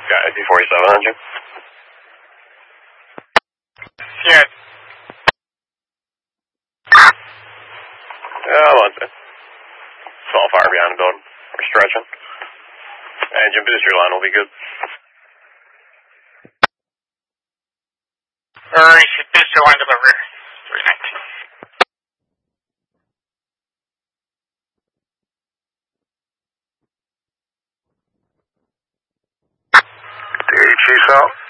Got IP-47 on you? Yeah. One second. Small fire behind the building. We're stretching. Engine booster line will be good. Alright, booster line delivery. 319. Chief's out.